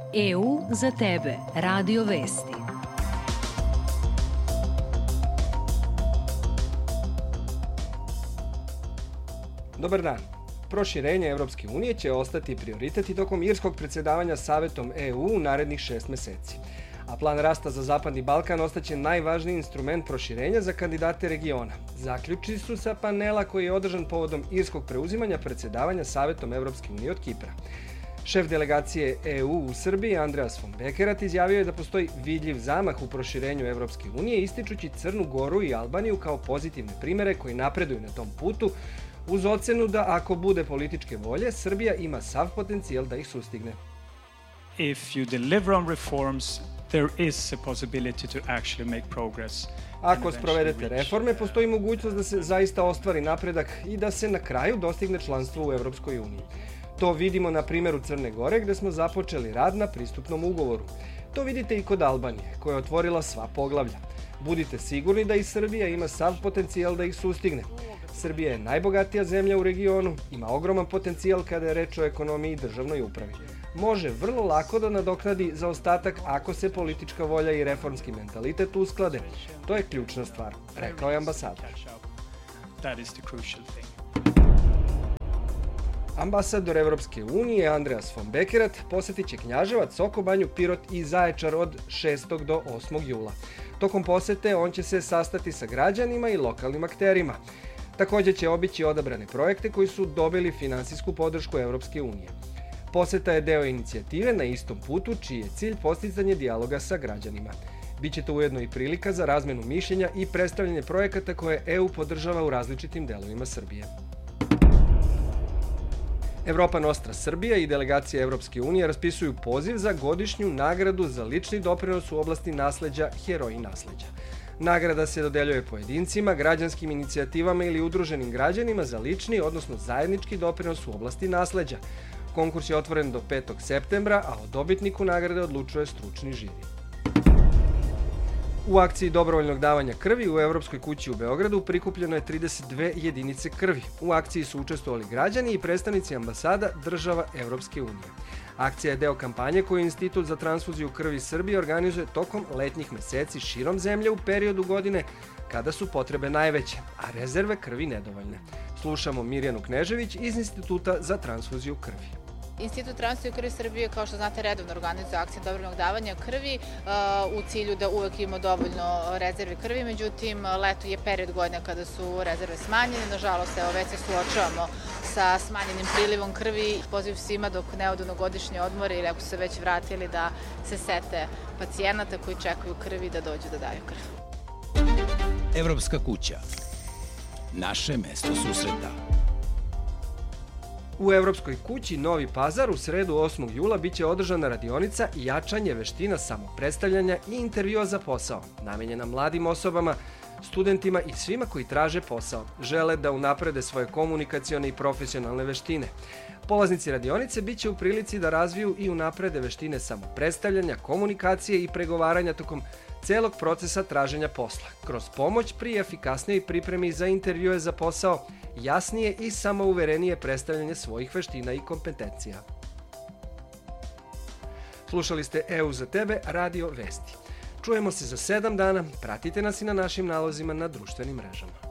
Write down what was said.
EU za tebe. Radio Vesti. Dobar dan. Proširenje Evropske unije će ostati prioritet i tokom irskog predsjedavanja Savetom EU u narednih 6 meseci. A plan rasta za Zapadni Balkan ostaće najvažniji instrument proširenja za kandidate regiona. Zaključi su sa panela koji je održan povodom irskog preuzimanja predsjedavanja Savetom Evropske unije od Kipra. Šef delegacije EU u Srbiji, Andreas von Bekerat, izjavio je da postoji vidljiv zamah u proširenju Evropske unije, ističući Crnu Goru i Albaniju kao pozitivne primere koji napreduju na tom putu, uz ocenu da ako bude političke volje, Srbija ima sav potencijal da ih sustigne. If you deliver on reforms, there is a possibility to actually make progress. Ako sprovedete reforme, postoji mogućnost da se zaista ostvari napredak i da se na kraju dostigne članstvo u Evropskoj uniji. To vidimo na primjeru Crne Gore, gde smo započeli rad na pristupnom ugovoru. To vidite i kod Albanije, koja je otvorila sva poglavlja. Budite sigurni da i Srbija ima sav potencijal da ih sustigne. Srbija je najbogatija zemlja u regionu, ima ogroman potencijal kada je reč o ekonomiji i državnoj upravi. Može vrlo lako da nadoknadi zaostatak ako se politička volja i reformski mentalitet usklade. To je ključna stvar, rekao je ambasador. Ambasador Evropske unije Andreas von Bekerat posjetit će Knjaževac, Sokobanju, Pirot i Zaječar od 6. do 8. jula. Tokom posete on će se sastati sa građanima i lokalnim akterima. Također će obići odabrane projekte koji su dobili finansijsku podršku Evropske unije. Poseta je deo inicijative Na istom putu, čiji je cilj postizanje dijaloga sa građanima. Biće to ujedno i prilika za razmenu mišljenja i predstavljanje projekata koje EU podržava u različitim delovima Srbije. Europa Nostra Srbija i delegacija Evropske unije raspisuju poziv za godišnju nagradu za lični doprinos u oblasti nasleđa Heroji nasleđa. Nagrada se dodeljuje pojedincima, građanskim inicijativama ili udruženim građanima za lični, odnosno zajednički doprinos u oblasti nasleđa. Konkurs je otvoren do 5. septembra, a o dobitniku nagrade odlučuje stručni žiri. U akciji dobrovoljnog davanja krvi u Evropskoj kući u Beogradu prikupljeno je 32 jedinice krvi. U akciji su učestvovali građani i predstavnici ambasada država Evropske unije. Akcija je deo kampanje koju Institut za transfuziju krvi Srbije organizuje tokom letnjih meseci širom zemlje u periodu godine kada su potrebe najveće, a rezerve krvi nedovoljne. Slušamo Mirjanu Knežević iz Instituta za transfuziju krvi. Institut transfuziju krvi Srbije, kao što znate, redovno organizuje akcije dobrovoljnog davanja krvi u cilju da uvek imamo dovoljno rezerve krvi. Međutim, leto je period godine kada su rezerve smanjene. Nažalost, već se suočavamo sa smanjenim prilivom krvi. Poziv svima dok ne odu na godišnje odmore ili ako su se već vratili da se sete pacijenata koji čekaju krvi da dođu da daju krv. Evropska kuća. Naše mesto susreta. U Evropskoj kući Novi Pazar u sredu 8. jula biće održana radionica i jačanje veština samopredstavljanja i intervjua za posao, namenjena mladim osobama, studentima i svima koji traže posao, žele da unaprede svoje komunikacione i profesionalne veštine. Polaznici radionice biće u prilici da razviju i unaprede veštine samopredstavljanja, komunikacije i pregovaranja tokom celog procesa traženja posla, kroz pomoć pri efikasnijoj pripremi za intervjue za posao, jasnije i samouverenije predstavljanje svojih veština i kompetencija. Slušali ste EU za tebe, Radio Vesti. Čujemo se za 7 dana, pratite nas i na našim nalozima na društvenim mrežama.